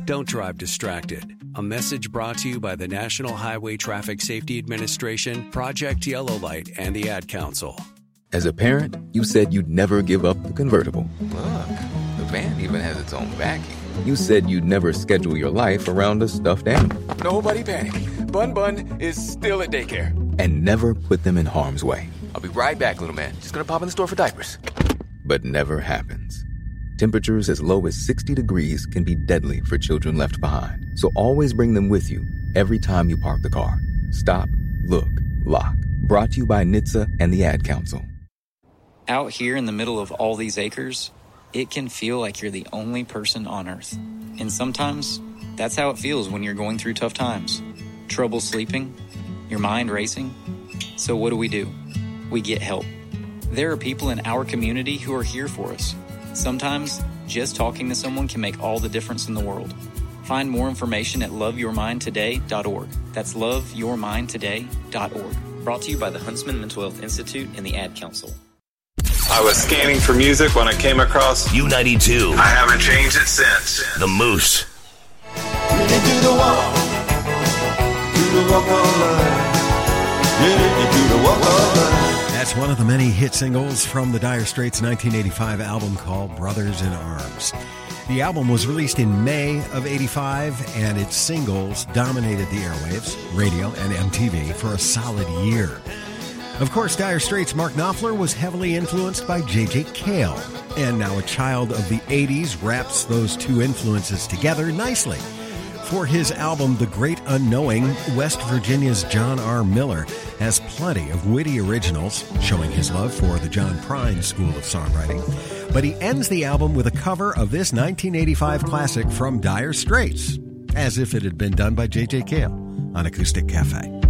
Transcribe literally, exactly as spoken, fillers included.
Don't drive distracted. A message brought to you by the National Highway Traffic Safety Administration, Project Yellow Light, and the Ad Council. As a parent, you said you'd never give up the convertible. Look, the van even has its own backing. You said you'd never schedule your life around a stuffed animal. Nobody panic. Bun Bun is still at daycare. And never put them in harm's way. I'll be right back, little man. Just gonna pop in the store for diapers. But never happens. Temperatures as low as sixty degrees can be deadly for children left behind. So always bring them with you every time you park the car. Stop, look, lock. Brought to you by N H T S A and the Ad Council. Out here in the middle of all these acres, it can feel like you're the only person on Earth. And sometimes, that's how it feels when you're going through tough times. Trouble sleeping, your mind racing. So what do we do? We get help. There are people in our community who are here for us. Sometimes, just talking to someone can make all the difference in the world. Find more information at love your mind today dot org. That's love your mind today dot org. Brought to you by the Huntsman Mental Health Institute and the Ad Council. I was scanning for music when I came across U ninety-two. I haven't changed it since. The Moose. Really do the walk, do the walk all night. Really do the walk all night. That's one of the many hit singles from the Dire Straits' nineteen eighty-five album called Brothers in Arms. The album was released in May of eighty-five, and its singles dominated the airwaves, radio, and M T V for a solid year. Of course, Dire Straits' Mark Knopfler was heavily influenced by J J. Cale, and now a child of the eighties wraps those two influences together nicely. For his album, The Great Unknowing, West Virginia's John R. Miller has plenty of witty originals, showing his love for the John Prine School of Songwriting. But he ends the album with a cover of this nineteen eighty-five classic from Dire Straits, as if it had been done by J J. Cale on Acoustic Cafe.